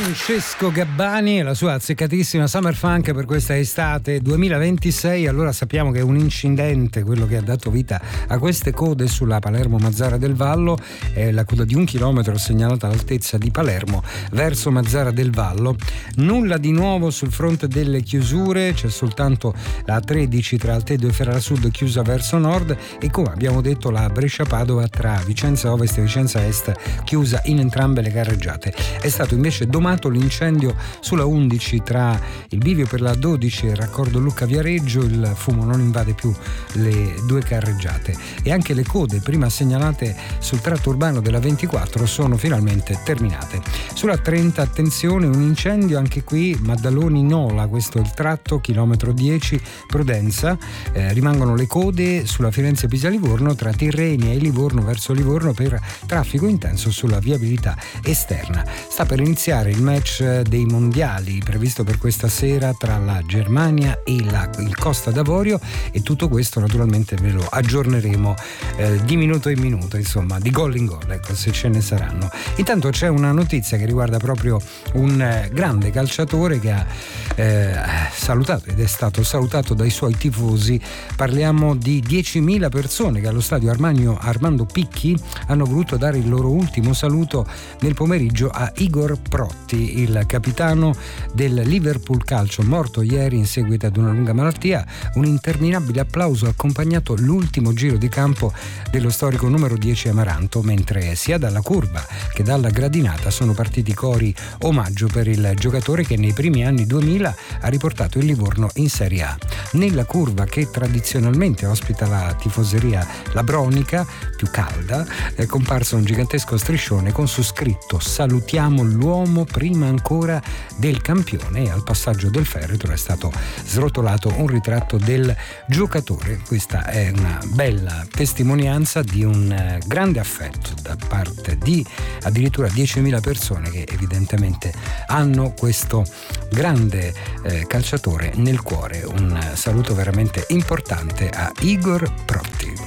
Francesco Gabbani e la sua azzeccatissima Summer Funk per questa estate 2026. Allora sappiamo che è un incidente quello che ha dato vita a queste code sulla Palermo-Mazzara del Vallo. È la coda di 1 chilometro segnalata all'altezza di Palermo verso Mazzara del Vallo. Nulla di nuovo sul fronte delle chiusure, c'è soltanto la 13 tra Altedo e Ferrara Sud chiusa verso nord e, come abbiamo detto, la Brescia-Padova tra Vicenza Ovest e Vicenza Est chiusa in entrambe le carreggiate. È stato invece domato l'incendio sulla 11 tra il bivio per la 12 e il raccordo Lucca-Viareggio. Il fumo non invade più le due carreggiate e anche le code prima segnalate sul tratto urbano della 24 sono finalmente terminate. Sulla 30 attenzione, un incendio anche qui Maddaloni-Nola, questo è il tratto chilometro 10 Prudenza. Rimangono le code sulla Firenze-Pisa-Livorno tra Tirrenia e Livorno verso Livorno per traffico intenso sulla viabilità esterna. Sta per iniziare il match dei mondiali previsto per questa sera tra la Germania e il Costa d'Avorio e tutto questo naturalmente ve lo aggiorneremo di minuto in minuto, insomma, di gol in gol, ecco, se ce ne saranno. Intanto c'è una notizia che riguarda proprio un grande calciatore che ha salutato ed è stato salutato dai suoi tifosi. Parliamo di 10.000 persone che allo stadio Armando Picchi hanno voluto dare il loro ultimo saluto nel pomeriggio a Igor Protti, il capitano del Liverpool Calcio, morto ieri in seguito ad una lunga malattia. Un interminabile applauso ha accompagnato l'ultimo giro di campo dello storico numero 10 Amaranto, mentre sia dalla curva che dalla gradinata sono partiti cori omaggio per il giocatore che nei primi anni 2000 ha riportato il Livorno in Serie A. Nella curva, che tradizionalmente ospita la tifoseria labronica più calda, è comparso un gigantesco striscione con su scritto "Salutiamo l'uomo prima ancora del campione", e al passaggio del feretro è stato srotolato un ritratto del giocatore. Questa è una bella testimonianza di un grande affetto da parte di addirittura 10.000 persone che evidentemente hanno questo grande calciatore nel cuore. Un saluto veramente importante a Igor Protti.